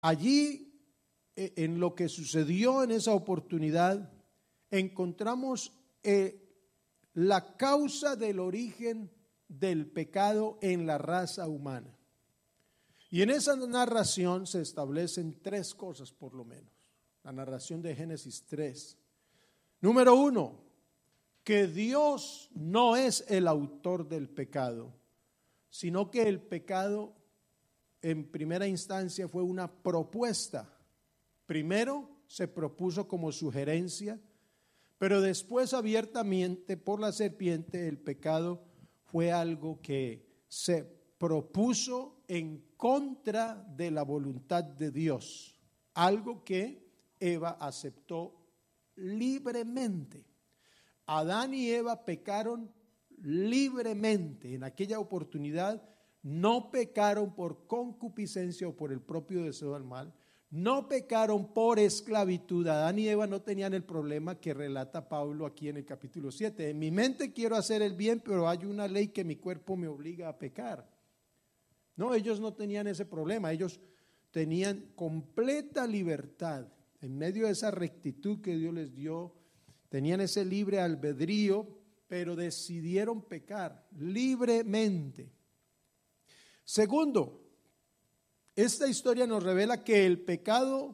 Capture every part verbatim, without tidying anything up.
allí, en lo que sucedió en esa oportunidad, encontramos eh, la causa del origen del pecado en la raza humana. Y en esa narración se establecen tres cosas por lo menos. La narración de Génesis tres. Número uno, que Dios no es el autor del pecado, sino que el pecado en primera instancia fue una propuesta. Primero se propuso como sugerencia, pero después abiertamente por la serpiente el pecado fue algo que se propuso en contra de la voluntad de Dios, algo que Eva aceptó libremente. Adán y Eva pecaron libremente. En aquella oportunidad no pecaron por concupiscencia o por el propio deseo del mal, no pecaron por esclavitud. Adán y Eva no tenían el problema que relata Pablo aquí en el capítulo siete. En mi mente quiero hacer el bien, pero hay una ley que mi cuerpo me obliga a pecar. No, ellos no tenían ese problema, ellos tenían completa libertad en medio de esa rectitud que Dios les dio, tenían ese libre albedrío, pero decidieron pecar libremente. Segundo, esta historia nos revela que el pecado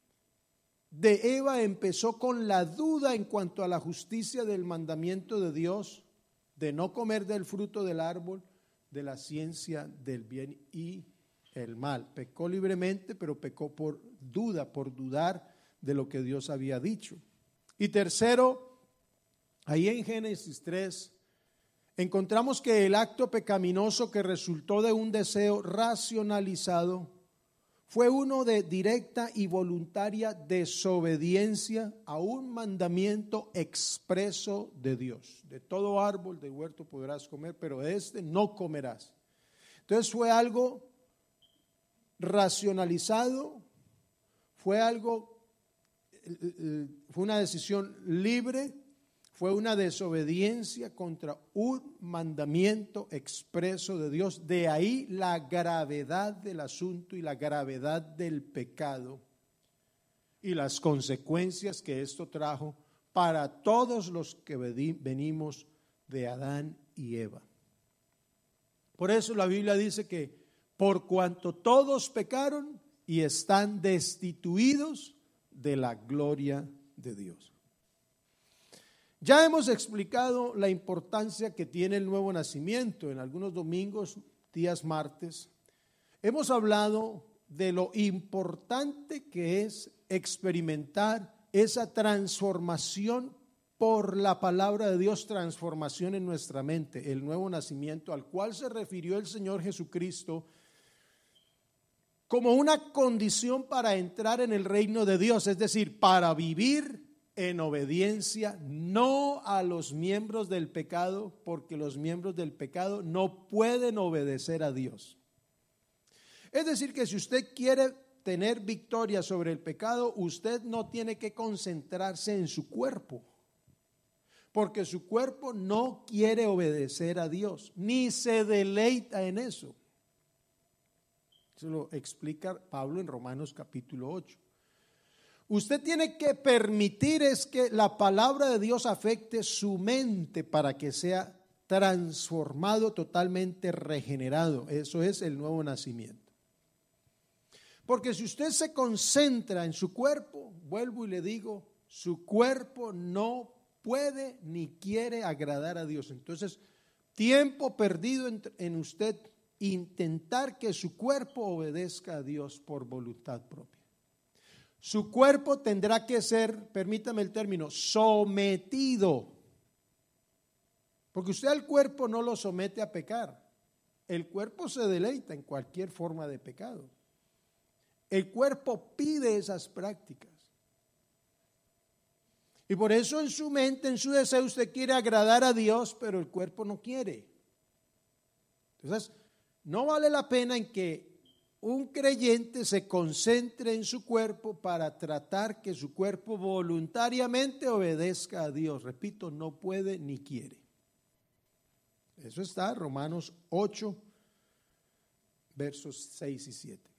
de Eva empezó con la duda en cuanto a la justicia del mandamiento de Dios de no comer del fruto del árbol de la ciencia del bien y el mal. Pecó libremente, pero pecó por duda, por dudar de lo que Dios había dicho. Y tercero, ahí en Génesis tres, encontramos que el acto pecaminoso que resultó de un deseo racionalizado fue uno de directa y voluntaria desobediencia a un mandamiento expreso de Dios. De todo árbol del huerto podrás comer, pero de este no comerás. Entonces fue algo racionalizado, fue algo, fue una decisión libre, fue una desobediencia contra un mandamiento expreso de Dios. De ahí la gravedad del asunto y la gravedad del pecado y las consecuencias que esto trajo para todos los que venimos de Adán y Eva. Por eso la Biblia dice que por cuanto todos pecaron y están destituidos de la gloria de Dios. Ya hemos explicado la importancia que tiene el nuevo nacimiento en algunos domingos, días martes. Hemos hablado de lo importante que es experimentar esa transformación por la palabra de Dios, transformación en nuestra mente, el nuevo nacimiento al cual se refirió el Señor Jesucristo como una condición para entrar en el reino de Dios, es decir, para vivir en obediencia, no a los miembros del pecado, porque los miembros del pecado no pueden obedecer a Dios. Es decir, que si usted quiere tener victoria sobre el pecado, usted no tiene que concentrarse en su cuerpo, porque su cuerpo no quiere obedecer a Dios, ni se deleita en eso. Eso lo explica Pablo en Romanos capítulo ocho. Usted tiene que permitir es que la palabra de Dios afecte su mente para que sea transformado, totalmente regenerado. Eso es el nuevo nacimiento. Porque si usted se concentra en su cuerpo, vuelvo y le digo, su cuerpo no puede ni quiere agradar a Dios. Entonces, tiempo perdido en, en usted intentar que su cuerpo obedezca a Dios por voluntad propia. Su cuerpo tendrá que ser, permítame el término, sometido. Porque usted al cuerpo no lo somete a pecar. El cuerpo se deleita en cualquier forma de pecado. El cuerpo pide esas prácticas. Y por eso en su mente, en su deseo, usted quiere agradar a Dios, pero el cuerpo no quiere. Entonces, no vale la pena en que un creyente se concentre en su cuerpo para tratar que su cuerpo voluntariamente obedezca a Dios. Repito, no puede ni quiere. Eso está en Romanos ocho, versos seis y siete.